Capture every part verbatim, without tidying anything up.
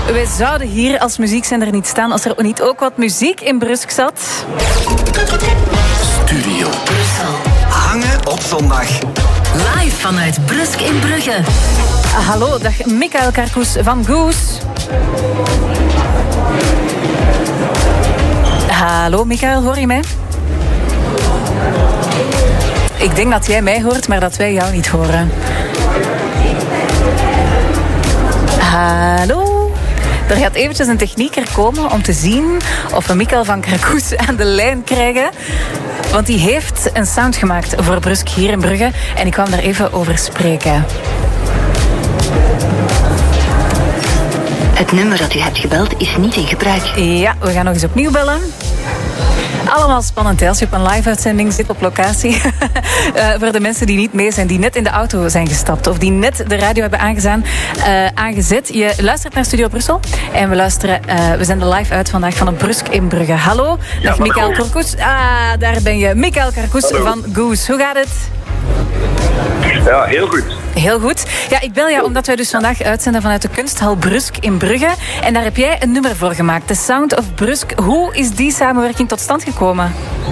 Wij zouden hier als muziekzender niet staan als er niet ook wat muziek in Brusk zat. Studio Brussel. Hangen op zondag. Live vanuit Brusk in Brugge. Hallo, dag Michael Carcous van Goose. Hallo Michael, hoor je mij? Ik denk dat jij mij hoort, maar dat wij jou niet horen. Hallo? Er gaat eventjes een technieker komen om te zien of we Michael van Carcous aan de lijn krijgen. Want die heeft een sound gemaakt voor Brusk hier in Brugge. En ik kwam daar even over spreken. Het nummer dat u hebt gebeld is niet in gebruik. Ja, we gaan nog eens opnieuw bellen. Allemaal spannend, hè, als je op een live-uitzending zit op locatie. uh, voor de mensen die niet mee zijn, die net in de auto zijn gestapt of die net de radio hebben aangezaan, uh, aangezet. Je luistert naar Studio Brussel en we luisteren, uh, we zenden live uit vandaag van een Brusk in Brugge. Hallo, ja, dag Michael Carcous. Ah, daar ben je. Michael Carcous van Goose. Hoe gaat het? Ja, heel goed. Heel goed. Ja, ik bel jou omdat wij dus vandaag uitzenden vanuit de kunsthal Brusk in Brugge. En daar heb jij een nummer voor gemaakt, The Sound of Brusk. Hoe is die samenwerking tot stand gekomen?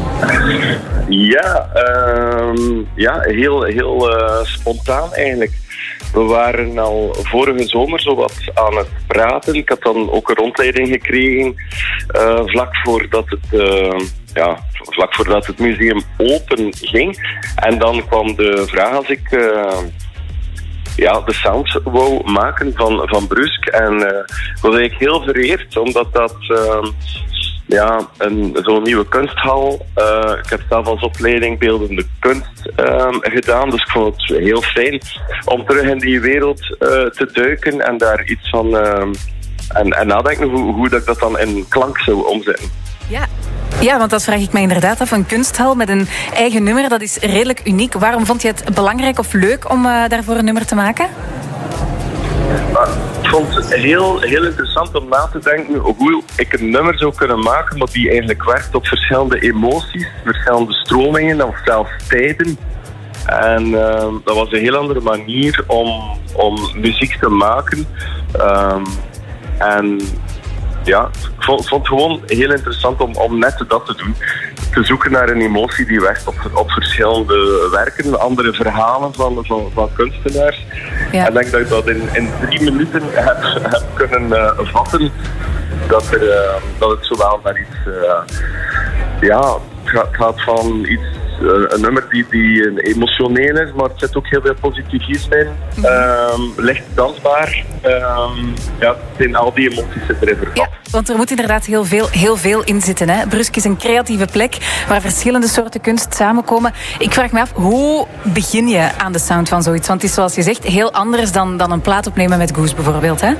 Ja, uh, ja heel, heel uh, spontaan eigenlijk. We waren al vorige zomer zo wat aan het praten. Ik had dan ook een rondleiding gekregen uh, vlak voordat het... Uh, Ja, vlak voordat het museum open ging. En dan kwam de vraag als ik uh, ja, de sound wou maken van, van Brusk. En uh, ik was eigenlijk heel vereerd, omdat dat uh, ja, een, zo'n nieuwe kunsthal... Uh, ik heb zelf als opleiding beeldende kunst uh, gedaan, dus ik vond het heel fijn om terug in die wereld uh, te duiken en daar iets van... Uh, en, en nadenken hoe, hoe dat ik dat dan in klank zou omzetten. Ja. Ja, want dat vraag ik mij inderdaad af. Een kunsthal met een eigen nummer, dat is redelijk uniek. Waarom vond je het belangrijk of leuk om uh, daarvoor een nummer te maken? Nou, ik vond het heel, heel interessant om na te denken hoe ik een nummer zou kunnen maken, maar die eigenlijk werkt op verschillende emoties, verschillende stromingen of zelfs tijden. En uh, dat was een heel andere manier om, om muziek te maken. Um, en ja, ik vond, vond het gewoon heel interessant om, om net dat te doen. Te zoeken naar een emotie die werkt op, op verschillende werken, andere verhalen van, van, van kunstenaars. Ja. En ik denk dat ik dat in, in drie minuten heb, heb kunnen uh, vatten. Dat, er, uh, dat het zowel naar iets... Uh, ja, het gaat van iets... een nummer die, die emotioneel is, maar het zit ook heel veel positivisme in. Mm-hmm. Um, licht dansbaar. Um, ja, het zijn al die emoties zitten erin vervat. Ja, want er moet inderdaad heel veel, heel veel in zitten. Hè? Brusk is een creatieve plek waar verschillende soorten kunst samenkomen. Ik vraag me af, hoe begin je aan de sound van zoiets? Want het is zoals je zegt heel anders dan, dan een plaat opnemen met Goose bijvoorbeeld, hè?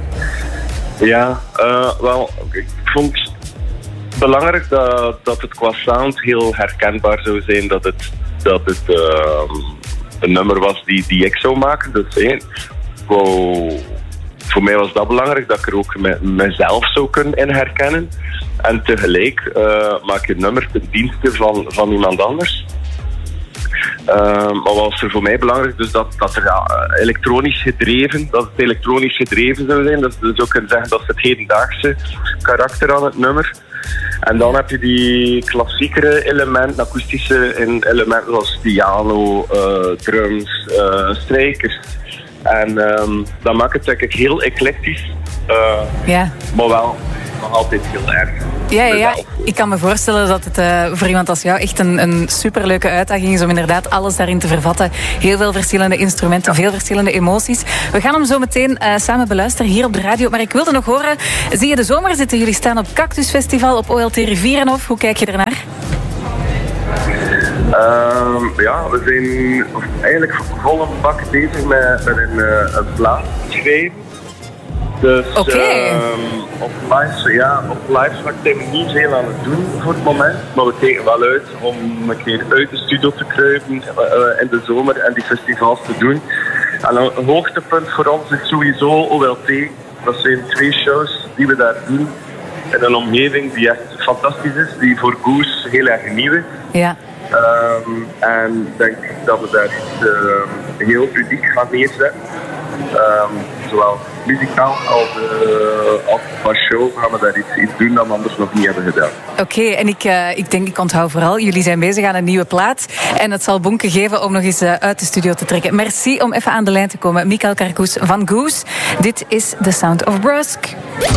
Ja, uh, wel, ik vond... belangrijk dat, dat het qua sound heel herkenbaar zou zijn, dat het, dat het uh, een nummer was die, die ik zou maken. Dus hey, wow, voor mij was dat belangrijk, dat ik er ook me, mezelf zou kunnen in herkennen. En tegelijk uh, maak je een nummer ten dienste van, van iemand anders. Uh, maar wat was er voor mij belangrijk? Dus dat, dat er ja, elektronisch gedreven, dat het elektronisch gedreven zou zijn. Dus je zou kunnen zeggen dat is het hedendaagse karakter aan het nummer. En dan heb je die klassiekere elementen, akoestische elementen zoals piano, uh, drums, uh, strijkers. En um, dat maakt het denk ik heel eclectisch, uh, ja. maar wel nog altijd heel erg. Ja, ja, ja, ik kan me voorstellen dat het uh, voor iemand als jou echt een, een superleuke uitdaging is om inderdaad alles daarin te vervatten. Heel veel verschillende instrumenten, ja. Veel verschillende emoties. We gaan hem zo meteen uh, samen beluisteren hier op de radio. Maar ik wilde nog horen, zie je de zomer zitten? Jullie staan op Cactus Festival op O L T Rivierenhof. Hoe kijk je ernaar? Uh, ja, we zijn eigenlijk vol een bak bezig met, met een, uh, een plaat te schrijven. Dus okay. uh, op live, ja, op live vlak zijn we niet veel aan het doen voor het moment. Maar we kijken wel uit om een keer uit de studio te kruipen uh, in de zomer en die festivals te doen. En een hoogtepunt voor ons is sowieso O L T. Dat zijn twee shows die we daar doen in een omgeving die echt fantastisch is, die voor Goose heel erg nieuw is. Ja. Um, en ik denk dat we daar iets uh, heel uniek gaan neerzetten. Um, zowel muzikaal als, uh, als qua show gaan we daar iets, iets doen dat we anders nog niet hebben gedaan. Oké, okay, en ik, uh, ik denk, ik onthoud vooral, jullie zijn bezig aan een nieuwe plaat en het zal bonken geven om nog eens uh, uit de studio te trekken. Merci om even aan de lijn te komen. Michael Carcous van Goose. Dit is The Sound of Brusk.